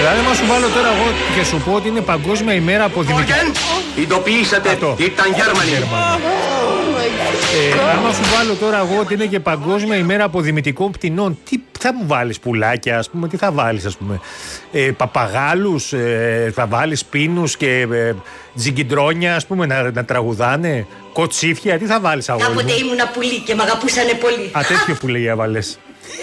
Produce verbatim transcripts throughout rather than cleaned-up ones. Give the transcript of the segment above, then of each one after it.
Δηλαδή, μα σου βάλω τώρα εγώ και σου πω ότι είναι Παγκόσμια ημέρα αποδημητικών. Ειδοποιήσατε, ήταν Γερμανοί. Ε, άμα σου βάλω τώρα εγώ ότι είναι και Παγκόσμια ημέρα αποδημητικών πτηνών, τι θα μου βάλεις, πουλάκια, ας πούμε, τι θα βάλεις, ας πούμε, ε, παπαγάλους, ε, θα βάλεις πίνους και ε, τζιγκιντρόνια, ας πούμε, να, να τραγουδάνε, κοτσίφια, τι θα βάλεις, αγόρι μου? Κάποτε ήμουνα πουλί και μ' αγαπούσανε πολύ. Α, τέτοιο πουλί έβαλες.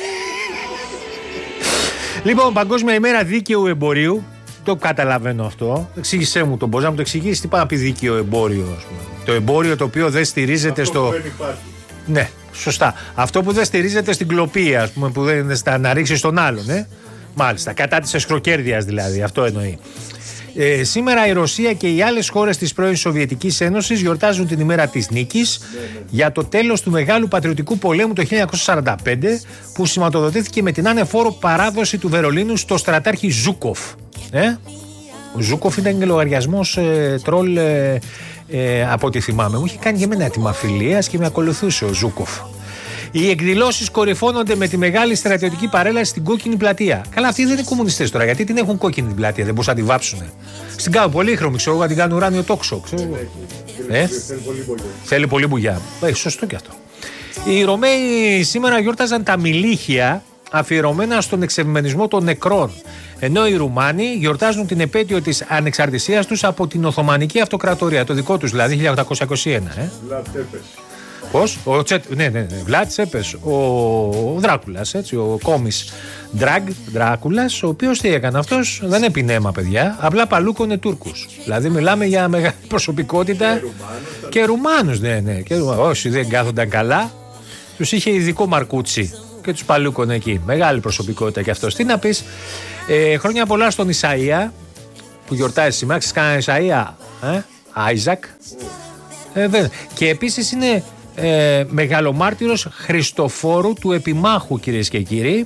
Λοιπόν, Παγκόσμια ημέρα δίκαιου εμπορίου. Το καταλαβαίνω αυτό. Εξήγησέ μου τον, μπορεί να μου το εξηγήσει, τι πάει να πει δίκαιο εμπόριο, ας πούμε. Το εμπόριο το οποίο δεν στηρίζεται αυτό στο. Που δεν υπάρχει. Ναι, σωστά. Αυτό που δεν στηρίζεται στην κλοπή, ας πούμε, που δεν είναι στα να ρίξει τον άλλον, ε. Μάλιστα. Κατά τη εσχροκέρδειας δηλαδή, αυτό εννοεί. Ε, σήμερα η Ρωσία και οι άλλες χώρες της πρώην Σοβιετικής Ένωσης γιορτάζουν την ημέρα της νίκης ναι, ναι. για το τέλος του Μεγάλου Πατριωτικού Πολέμου το χίλια εννιακόσια σαράντα πέντε, που σηματοδοτήθηκε με την ανεφόρο παράδοση του Βερολίνου στο στρατάρχη Ζούκοφ. Ε? Ο Ζούκοφ ήταν και λογαριασμός ε, τρόλ ε, ε, από ό,τι θυμάμαι. Μου είχε κάνει και εμένα έτοιμα φιλίας και με ακολουθούσε ο Ζούκοφ. Οι εκδηλώσεις κορυφώνονται με τη μεγάλη στρατιωτική παρέλαση στην Κόκκινη Πλατεία. Καλά, αυτοί δεν είναι κομμουνιστές τώρα, γιατί την έχουν κόκκινη την πλατεία, δεν μπορούσαν να τη βάψουν. Στην κάνουν πολύχρωμη, ξέρω εγώ, να την κάνουν ουράνιο τόξο. Ξέρω. Ε? Θέλει πολύ μπουγιά. Θέλει πολύ μπουγιά. Ε, σωστό και αυτό. Οι Ρωμαίοι σήμερα γιόρταζαν τα μιλίχια αφιερωμένα στον εξευμενισμό των νεκρών. Ενώ οι Ρουμάνοι γιορτάζουν την επέτειο της ανεξαρτησίας τους από την Οθωμανική Αυτοκρατορία, το δικό τους δηλαδή, χίλια οκτακόσια είκοσι ένα. Ε? Πώς? Ο Τσέτ, ναι, ναι, ναι. Βλάτ Τσέπες, ο, ο Δράκουλας, έτσι, ο κόμις Ντραγκ Δράκουλας, ο οποίος τι έκανε αυτός, δεν έπινε αίμα, παιδιά, απλά παλούκωνε Τούρκους. Δηλαδή μιλάμε για μεγάλη προσωπικότητα και, και Ρουμάνους, ναι, ναι. Και, όσοι δεν κάθονταν καλά, τους είχε ειδικό μαρκούτσι και τους παλούκωνε εκεί. Μεγάλη προσωπικότητα και αυτός. Τι να πεις, ε, χρόνια πολλά στον Ισαΐα που γιορτάζει σήμερα, ξέρεις κανένα Ισαΐα, ε? Άιζακ. Ε, και επίσης είναι ε, μεγαλομάρτυρος Χριστοφόρου του Επιμάχου, κυρίες και κύριοι.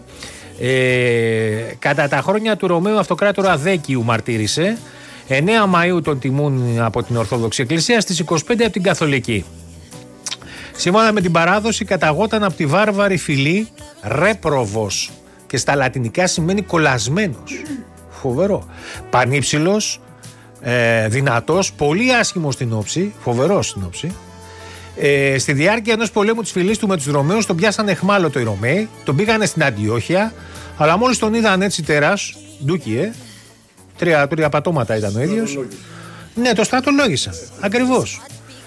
Ε, κατά τα χρόνια του Ρωμαίου Αυτοκράτορα Δέκιου μαρτύρησε. εννέα Μαΐου τον τιμούν από την Ορθόδοξη Εκκλησία, στις είκοσι πέντε από την Καθολική. Σύμφωνα με την παράδοση καταγόταν από τη βάρβαρη φυλή Ρέπροβος και στα λατινικά σημαίνει κολλασμένος. Φοβερό. Πανύψηλος, ε, δυνατός, πολύ άσχημος στην όψη, φοβερός στην όψη. Ε, στη διάρκεια ενός πολέμου της φυλής του με τους Ρωμαίους τον πιάσανε εχμάλωτο οι Ρωμαίοι, τον πήγανε στην Αντιόχεια, αλλά μόλις τον είδαν έτσι τεράς, ντούκι, ε, τρία, τρία πατώματα ήταν ο ίδιος. Ναι, το στρατολόγησαν, ακριβώς.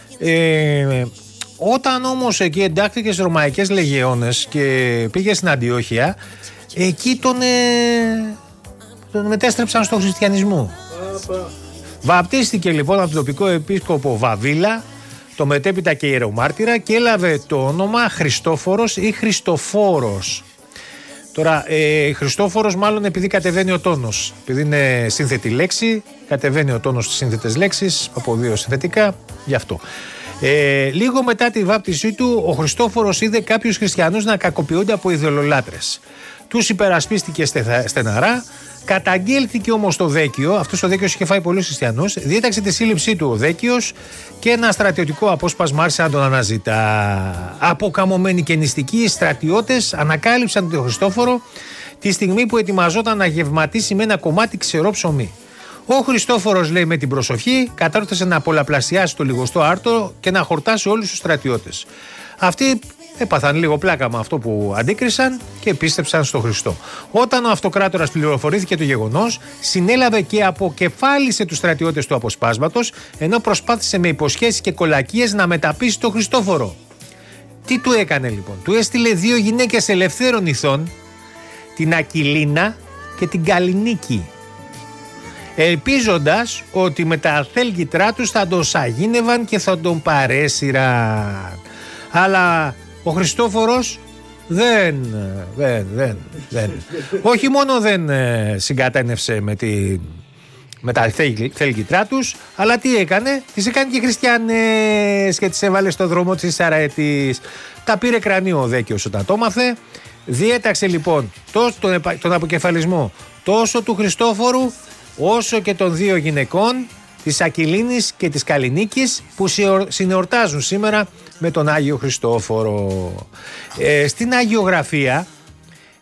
Ε, όταν όμως εκεί εντάχθηκε στις Ρωμαϊκές Λεγεώνες και πήγε στην Αντιόχεια, εκεί τον, ε, τον μετέστρεψαν στο χριστιανισμό. Βαπτίστηκε λοιπόν από τον τοπικό επίσκοπο Βαβίλα, το μετέπειτα και ιερομάρτυρα, και έλαβε το όνομα Χριστόφορος ή Χριστοφόρος. Τώρα, ε, Χριστόφορος μάλλον επειδή κατεβαίνει ο τόνος. Επειδή είναι σύνθετη λέξη, κατεβαίνει ο τόνος στις σύνθετες λέξεις, από δύο συνθετικά, γι' αυτό. Ε, λίγο μετά τη βάπτισή του, ο Χριστόφορος είδε κάποιους χριστιανούς να κακοποιούνται από ειδωλολάτρες. Τους υπερασπίστηκε στεναρά, καταγγέλθηκε όμως το Δέκιο, αυτός ο Δέκιος είχε φάει πολλούς χριστιανούς, διέταξε τη σύλληψή του ο Δέκιος και ένα στρατιωτικό απόσπασμα άρχισε να τον αναζητά. Αποκαμωμένοι και νηστικοί στρατιώτες ανακάλυψαν τον Χριστόφορο τη στιγμή που ετοιμαζόταν να γευματίσει με ένα κομμάτι ξερό ψωμί. Ο Χριστόφορος, λέει, με την προσοχή κατόρθωσε να πολλαπλασιάσει το λιγοστό άρτο και να χορτάσει όλους τους στρατιώτες. Αυτοί έπαθαν λίγο πλάκα με αυτό που αντίκρισαν και πίστεψαν στο Χριστό. Όταν ο αυτοκράτορας πληροφορήθηκε το γεγονός, συνέλαβε και αποκεφάλισε τους στρατιώτες του αποσπάσματος, ενώ προσπάθησε με υποσχέσεις και κολακίες να μεταπείσει το Χριστόφορο. Τι του έκανε λοιπόν? Του έστειλε δύο γυναίκες ελευθέρων ηθών, την Ακυλίνα και την Καλινίκη, ελπίζοντας ότι με τα θέλγητρά τους θα τον σαγίνευαν και θα τον παρέσυραν. Αλλά ο Χριστόφορος δεν, δεν, δεν, δεν. όχι μόνο δεν ε, συγκατένευσε με, τη, με τα θέλγητρά τους, αλλά τι έκανε? Τις έκανε και χριστιανές και τις έβαλε στο δρόμο της Σαραέτης. Τα πήρε κρανίο ο Δέκιος όταν το μάθε. Διέταξε λοιπόν τόσο τον, τον αποκεφαλισμό τόσο του Χριστόφορου όσο και των δύο γυναικών, της Ακυλίνης και της Καλινίκης, που συνεορτάζουν σήμερα με τον Άγιο Χριστόφορο. Ε, στην Αγιογραφία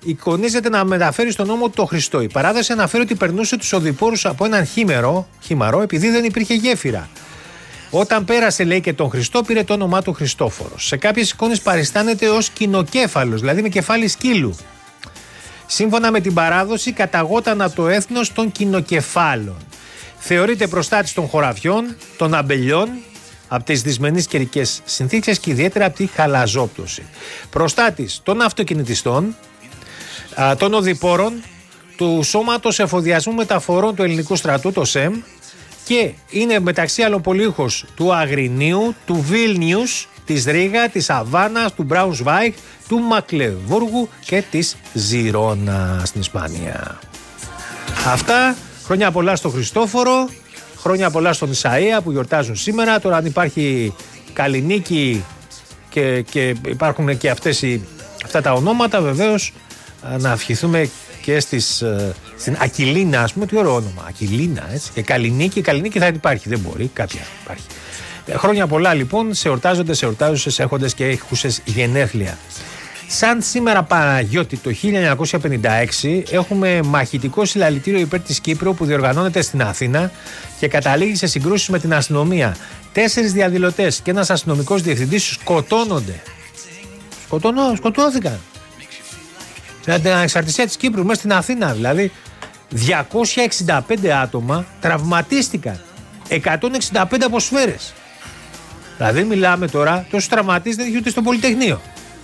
εικονίζεται να μεταφέρει στον νόμο το Χριστό. Η παράδοση αναφέρει ότι περνούσε τους οδηπόρους από έναν χήμερο, χήμαρο, επειδή δεν υπήρχε γέφυρα. Όταν πέρασε, λέει, και τον Χριστό, πήρε το όνομά του Χριστόφορος. Σε κάποιες εικόνες παριστάνεται ως κοινοκέφαλος, δηλαδή με κεφάλι σκύλου. Σύμφωνα με την παράδοση, καταγόταν από το έθνος των κοινοκεφάλων. Θεωρείται προστάτης των χωραφιών, των αμπελιών, από τις δυσμενείς καιρικές συνθήκες και ιδιαίτερα από τη χαλαζόπτωση. Προστάτης των αυτοκινητιστών, των οδηπόρων, του Σώματος Εφοδιασμού Μεταφορών του Ελληνικού Στρατού, το ΣΕΜ, και είναι μεταξύ άλλων πολύχος του Αγρινίου, του Βίλνιους, της Ρήγα, της Αβάνας, του Μπράουνσβάιχ, του Μακλεβούργου και της Ζιρόνα στην Ισπανία. Αυτά. Χρόνια πολλά στο Χριστόφορο, χρόνια πολλά στον Ισαΐα που γιορτάζουν σήμερα. Τώρα αν υπάρχει Καλλινίκη και, και υπάρχουν και αυτές οι, αυτά τα ονόματα, βεβαίως να ευχηθούμε και στις, στην Ακυλίνα, ας πούμε, τι ωραίο όνομα, Ακυλίνα, έτσι, και Καλλινίκη, Καλλινίκη θα υπάρχει, δεν μπορεί, κάποια υπάρχει. Χρόνια πολλά λοιπόν σε εορτάζοντες, σε εορτάζουσες, έχοντες και έχουσες γενέθλια. Σαν σήμερα Παναγιώτη το χίλια εννιακόσια πενήντα έξι έχουμε μαχητικό συλλαλητήριο υπέρ της Κύπρου που διοργανώνεται στην Αθήνα και καταλήγει σε συγκρούσεις με την αστυνομία. Τέσσερις διαδηλωτές και ένας αστυνομικός διευθυντής σκοτώνονται. Σκοτώνω, σκοτώθηκαν. Για την ανεξαρτησία της Κύπρου μέσα στην Αθήνα δηλαδή. διακόσια εξήντα πέντε άτομα τραυματίστηκαν. εκατόν εξήντα πέντε από σφαίρες. Δηλαδή μιλάμε τώρα, τόσους τραυματίες δεν είχε ούτε στο Πολυτεχνείο.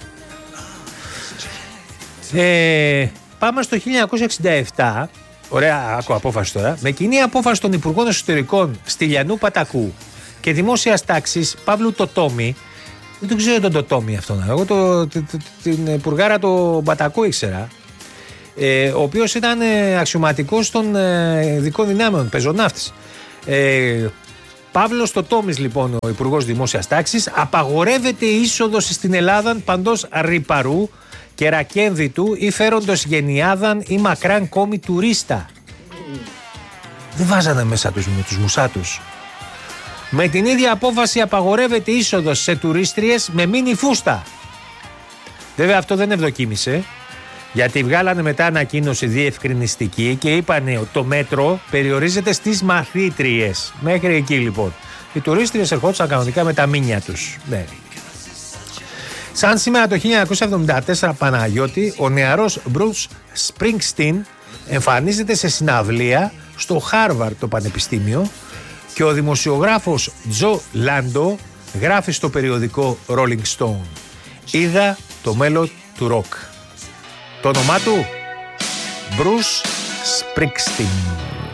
Ε, πάμε στο χίλια εννιακόσια εξήντα επτά, ωραία άκου απόφαση τώρα, με κοινή απόφαση των Υπουργών Εσωτερικών Στυλιανού Πατακού και Δημόσιας Τάξης Παύλου Τοτόμη, δεν το ξέρω τον Τοτόμη αυτόν, εγώ το, το, το, την Υπουργάρα του Πατακού ήξερα, ε, ο οποίος ήταν ε, αξιωματικός των ε, ειδικών δυνάμεων, πεζοναύτης. Ε, Παύλος Τοτόμης λοιπόν, ο Υπουργός Δημόσιας Τάξης, απαγορεύεται η είσοδος στην Ελλάδα παντός ρυπαρού και ρακένδυτου ή φέροντος γενιάδαν ή μακράν κόμι τουρίστα. Δεν βάζανε μέσα τους με τους μουσάτους. Με την ίδια απόφαση απαγορεύεται είσοδος σε τουρίστριες με μίνι φούστα. Βέβαια αυτό δεν ευδοκίμησε, γιατί βγάλανε μετά ανακοίνωση διευκρινιστική και είπανε ότι το μέτρο περιορίζεται στις μαθήτριες. Μέχρι εκεί λοιπόν. Οι τουρίστριες ερχόντουσαν κανονικά με τα μίνια τους. Ναι. Σαν σήμερα το χίλια εννιακόσια εβδομήντα τέσσερα Παναγιώτη, ο νεαρός Μπρους Σπρίνγκστιν εμφανίζεται σε συναυλία στο Χάρβαρντ το πανεπιστήμιο και ο δημοσιογράφος Τζο Λάντο γράφει στο περιοδικό Rolling Stone: είδα το μέλλον του ροκ. Το όνομά του Μπρους Σπρίνγκστιν.